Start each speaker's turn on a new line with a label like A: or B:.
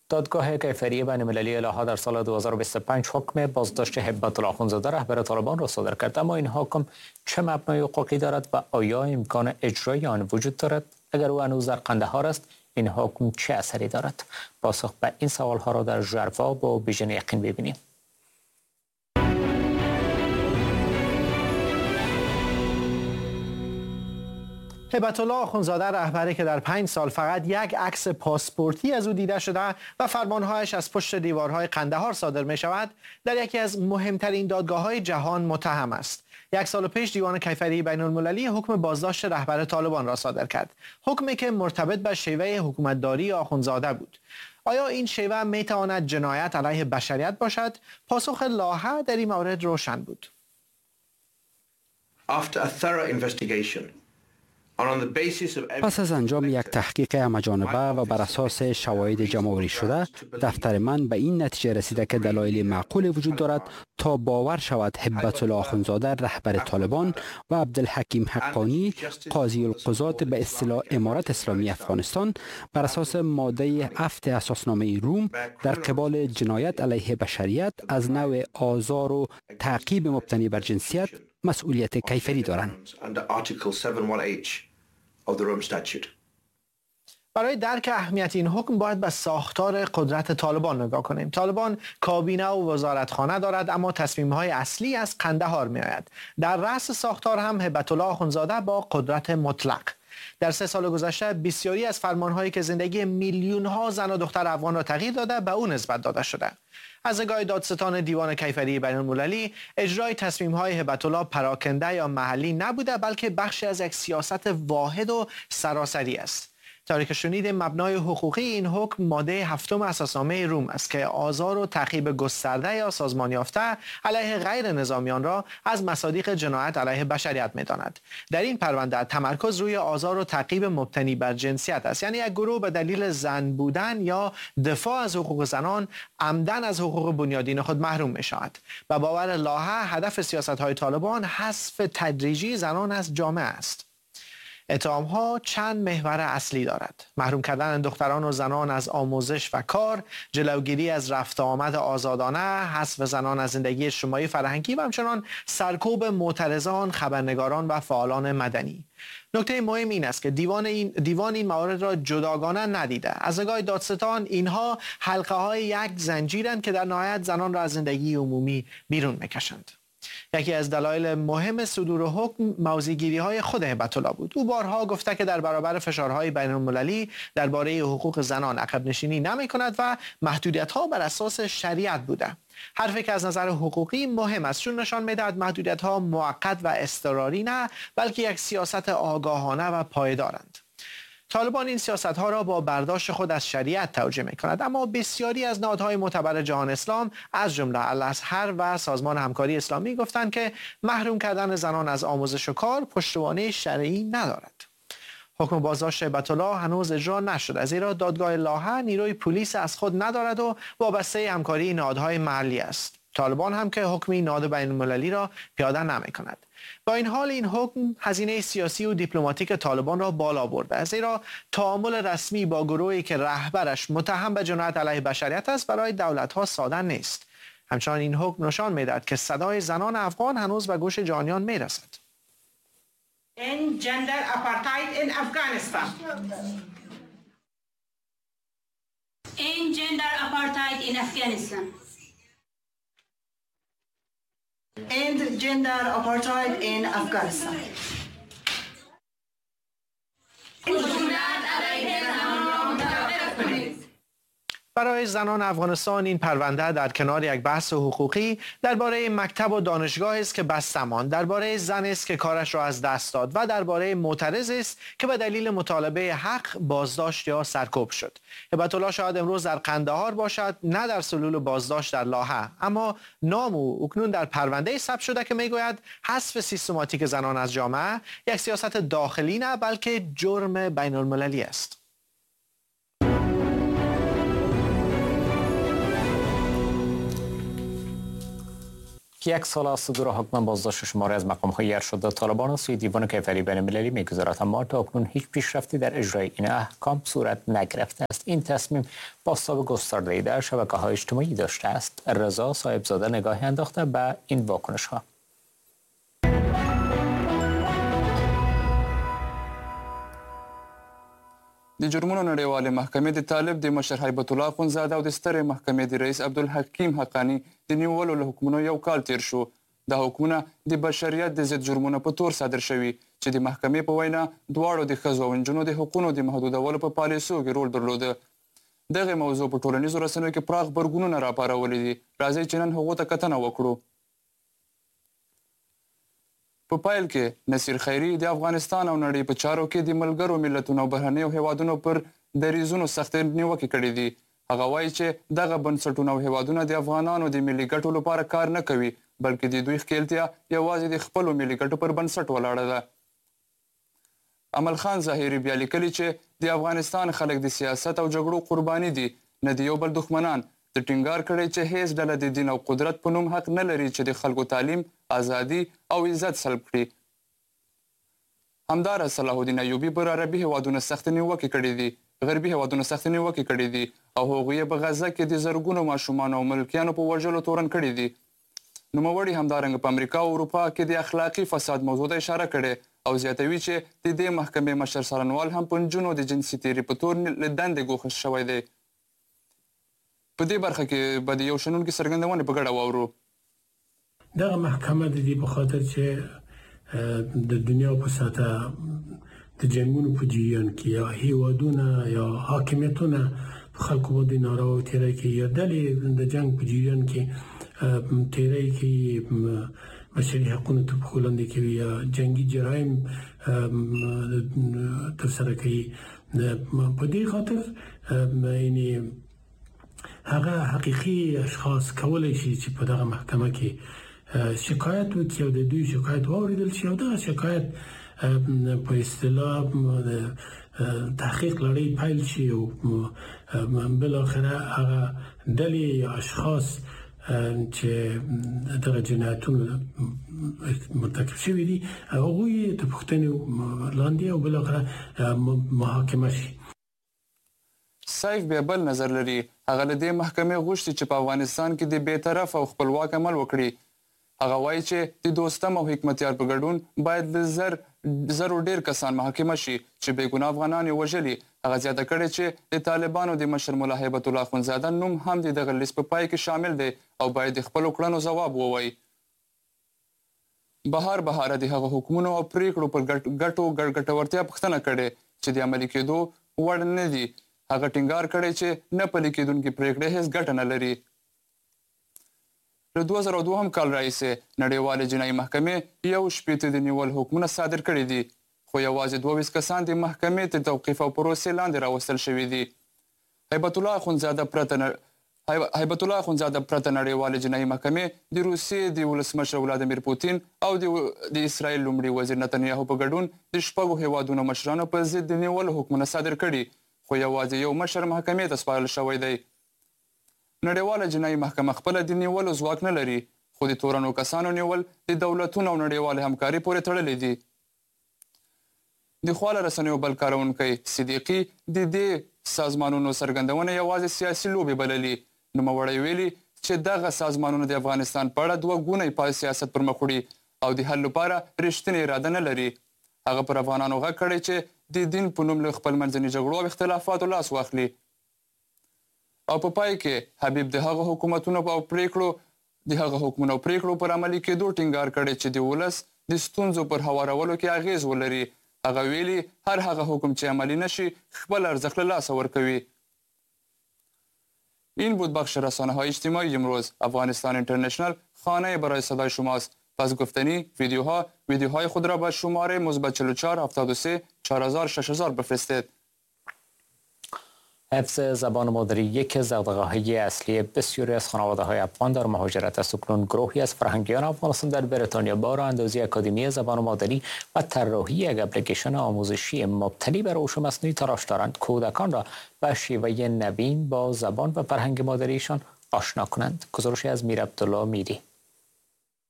A: دادگاه کیفری بین‌المللی لاها در سال 2025 حکم بازداشت هبت الله اخوندزاده رهبر طالبان را صادر کرد، اما این حکم چه مبنای حقوقی دارد و آیا امکان اجرای آن وجود دارد؟ اگر او هنوز در قندهار است، این حکم چه اثری دارد؟ پاسخ به این سوالها را در ژرفا با بیژن یقین ببینیم.
B: هبت الله اخوندزاده رهبری که در 5 سال فقط یک عکس پاسپورتی از او دیده شده و فرمانهایش از پشت دیوارهای قندهار صادر می شود، در یکی از مهمترین دادگاه‌های جهان متهم است. 1 سال پیش دیوان کیفری بین‌المللی حکم بازداشت رهبر طالبان را صادر کرد، حکمی که مرتبط به شیوه حکومتداری آخوندزاده بود. آیا این شیوه می تواند جنایت علیه بشریت باشد؟ پاسخ لاها در این مورد روشن بود.
C: پس از انجام یک تحقیق همه‌جانبه و بر اساس شواهد جمع‌آوری شده، دفتر من به این نتیجه رسیده که دلایل معقولی وجود دارد تا باور شود هبت الله اخوندزاده رهبر طالبان و عبدالحکیم حقانی قاضی القضات به اصطلاح امارت اسلامی افغانستان بر اساس ماده 7 اساسنامه روم در قبال جنایت علیه بشریت از نوع آزار و تعقیب مبتنی بر جنسیت مسئولیت کیفری دارند.
B: برای درک اهمیت این حکم باید به ساختار قدرت طالبان نگاه کنیم. طالبان کابینه و وزارتخانه دارد، اما تصمیم‌های اصلی از قندهار می‌آید. در رأس ساختار هم هبت الله اخوندزاده با قدرت مطلق. در 3 سال گذشته بسیاری از فرمان‌هایی که زندگی میلیون‌ها زن و دختر افغان را تغییر داده به او نسبت داده شده. از نگاه دادستان دیوان کیفری بین‌المللی، اجرای تصمیم‌های هبت الله پراکنده یا محلی نبوده، بلکه بخشی از یک سیاست واحد و سراسری است. طوری که شنید، مبنای حقوقی این حکم ماده 7 اساسنامه روم است که آزار و تعقیب گسترده یا سازمان یافته علیه غیر نظامیان را از مصادیق جنایت علیه بشریت می‌داند. در این پرونده تمرکز روی آزار و تعقیب مبتنی بر جنسیت است، یعنی یک گروه به دلیل زن بودن یا دفاع از حقوق زنان عمدن از حقوق بنیادین خود محروم می‌شود. به باور لاها، هدف سیاست‌های طالبان حذف تدریجی زنان از جامعه است. اتهام‌ها چند محور اصلی دارد: محروم کردن دختران و زنان از آموزش و کار، جلوگیری از رفت آمد آزادانه، حذف زنان از زندگی اجتماعی فرهنگی و همچنان سرکوب معترضان، خبرنگاران و فعالان مدنی. نکته مهم این است که دیوان این موارد را جداگانه ندیده. از نگاه دادستان اینها حلقه‌های یک زنجیرند که در نهایت زنان را از زندگی عمومی بیرون می‌کشند. یکی از دلایل مهم صدور حکم موضع‌گیری‌های خود هبت الله بود. او بارها گفته که در برابر فشارهای بین‌المللی درباره حقوق زنان عقب نشینی نمی‌کند و محدودیت‌ها بر اساس شریعت بوده. حرفی که از نظر حقوقی مهم است، چون نشان می‌دهد محدودیت‌ها موقت و اضطراری نه، بلکه یک سیاست آگاهانه و پایدارند. طالبان این سیاست‌ها را با برداشت خود از شریعت توجیه می‌کند، اما بسیاری از نهادهای معتبر جهان اسلام از جمله الازهر و سازمان همکاری اسلامی گفتند که محروم کردن زنان از آموزش و کار پشتوانه شرعی ندارد. حکم بازداشت هبت الله هنوز اجرا نشده، زیرا دادگاه لاها نیروی پلیس از خود ندارد و وابسته همکاری نهادهای محلی است. طالبان هم که حکم این نهاد بین‌المللی را پیاده نمی‌کند. با این حال این حکم هزینه سیاسی و دیپلماتیک طالبان را بالا برده، زیرا تعامل رسمی با گروهی که رهبرش متهم به جنایت علیه بشریت است برای دولت‌ها ساده نیست. همچنان این حکم نشان می‌دهد که صدای زنان افغان هنوز به گوش جهانیان می‌رسد.
D: In gender apartheid in Afghanistan.
E: In gender apartheid in Afghanistan.
D: End gender apartheid in Afghanistan.
B: برای زنان افغانستان این پرونده در کنار یک بحث حقوقی درباره مکتب و دانشگاه است که بسته ماند، درباره زن است که کارش را از دست داد و درباره معترض است که به دلیل مطالبه حق بازداشت یا سرکوب شد. هبت الله شاید امروز در قندهار باشد، نه در سلول بازداشت در لاها، اما نام او اکنون در پرونده ثبت شده که میگوید حذف سیستماتیک زنان از جامعه یک سیاست داخلی نه، بلکه جرم بین‌المللی است.
A: یک سال است صدور حکم بازداشت شماری از مقام‌های ارشد طالبان و سوی دیوان کیفری بین‌المللی می‌گذارد، اما تا اکنون هیچ پیشرفتی در اجرای این احکام صورت نگرفته است. این تصمیم بازتاب گسترده‌ای در شبکه‌های اجتماعی داشته است. رضا صاحبزاده نگاهی انداخته به این واکنش‌ها.
F: د جرمونو نړیوالې محکمې د طالب د مشر هیبت الله اخوندزاده او د سترې محکمې د رئیس عبدالحکیم حقانی د نیولو له حکمونو یو کال تیر شو. دا حکمونه د بشریت د ضد جرمونو په تور صادر شوي چې د محکمې په وینا دواړو د ښځو او نجونو د حقونو د محدودولو په پالیسیو کې رول درلوده. دغه موضوع په ټولنیزو رسنیو کې پراخ غبرګونونه راپارولي دي. راځئ چې نن هغو ته کتنه وکړو. په پایل کې نصیر خیری د افغانستان او نړۍ په چارو کې د ملګرو ملتونو او بهرنیو هیوادونو پر دریځونو سختې نیوکې کړې دي. هغه وایي چې دغه بنسټونه او هیوادونه د افغانانو د ملي ګټو لپاره کار نه کوي، بلکې د دوی ښکیلتیا یوازې د خپلو ملي ګټو پر بنسټ ولاړه ده. عمل خان ظاهري بیا لیکلي چې د افغانستان خلک د سیاست او جګړو قرباني دي، نه د یو بل دښمنان. د ټینګار کړی چې هیڅ ډله د دین او قدرت په نوم حق نه لري چې د خلکو تعلیم، ازادي او عزت سلب کړي. همدارس صلاح الدین ایوبي پر عربي هیوادونو سختې نیوکې کړې دي، غربي هیوادونو سختې نیوکې کړې دي او هغوی یې په غزه کې د زرګونو ماشومانو او ملکیانو په وژلو تورن کړي دي. نوموړي همدارنګه په امریکا او اروپا کې د اخلاقي فساد موضوع ته اشاره کړې او زیاتوي چې د دې محکمې مشر څارنوال هم په نجونو د جنسي تیري په تور له دندې ګوښه شوی دی. په دې برخه کې به د یو شنونکي څرګندونې په ګډه واورو.
G: دغه محکمه د دې په خاطر چې د دنیا په سطح د جنګونو په جریان کې یا هیوادونه یا حاکمیتونه په خلکو باندې ناروا تیری کوي یا ډلې د جنګ په جریان کې تیری کوي، بشري حقونو ته پښې لاندې کوي یا جنګي جرایم ترسره کوي. په دې خاطر یعنې هغه حقیقي اشخاص کولای شي چې په دغه محکمه کې شکایت وکړي او د دوی شکایت واوریدل شي او دغه شکایت په اصطلاح تحقیق لړۍ پیل شي او بالاخره هغه ډلې یا اشخاص چې دغه جنایتونو مرتکب شوي دي هغوی د پوښتنې لاندې او بالاخره محاکمه شي.
F: سیف بیا بل نظر لري. هغه له دې محکمې غوښتي چې په افغانستان کې د بېطرف او خپلواک عمل وکړي. هغه وایي چې د دوستم او حکمتیار په ګډون باید د زرو ډیر کسان محاکمه شي چې بې ګناه افغانان یې وژلي. هغه زیاته کړې چې د طالبانو د مشر ملا هیبت الله اخوندزاده نوم هم د دغه لیست په پای کې شامل دی او باید د خپلو کړنو ځواب ووایي. بهاره د هغه حکمونو او پریکړو پر ګټورتیا پوښتنه کړې چې د عملي کېدو وړ نه دي. هغه ټینګار کړی چې نه پلي کېدونکې پریکړې هیڅ ګټه نه لري. له 2002 کال راهیسې نړیوالې جنایي محکمې 1 د نیول حکمونه صادر کړي دي، خو یوازې 22 کسان د محکمې تر توقیف او پروسې لاندې راوستل شوي دي. هیبت الله اخوندزاده پرته نړیوالې جنایي محکمې د روسیې د ولسمشر ولادیمیر پوتین او د اسرائیل لومړي وزیر نتنیاهو په ګډون د 6 هیوادونو مشرانو په ضد د نیولو حکمونه صادر کړي، خو یوازې یو مشر محکمې ته سپارل شوی دی. نړیواله جنایي محکمه خپله د نیولو ځواک نه لري، خو د تورنو کسانو نیول د دولتونو او نړیوالې همکاري پورې تړلې دي. د خواله رسنیو بل کارونکی صدیقي د دې سازمانونو څرګندونه یوازې سیاسي لوبې بللي. نوموړی ویلي چې دغه سازمانونه د افغانستان په اړه 2 ګونی سیاست پر مخ وړي او د حل لپاره رښتینې اراده نه لري. هغه پر افغانانو غږ کړی چې د دین په نوم له خپل منځني جګړو او اختلافاتو لاس واخلي. او په پای کې حبیب د هغه حکومتونو او پریکړو پر عملي کېدو ټینګار کړی چې د ولس د ستونزو پر هوارولو کې اغیز ولري. هغه ویلي هر هغه حکم چې عملی نشي خپل ارزښت له لاسه ورکوي. این بود بخش رسانه‌های اجتماعی امروز. افغانستان اینترنشنال خانه برای صدای شماست. پس گفتنی ویدیوهای خود را به شماره +44 73 4000 6000 بفرستید.
A: حفظ زبان مادری یکی از دغدغه‌های اصلی بسیاری از خانواده‌های افغان در مهاجرت است. اکنون گروهی از فرهنگیان افغانستان در بریتانیا با راه‌اندازی اکادمی زبان مادری و طراحی یک اپلیکیشن آموزشی مبتنی بر هوش مصنوعی تلاش دارند کودکان را به شیوه نوین با زبان و فرهنگ مادریشان آشنا کنند. گزارشی از میر عبدالله میری.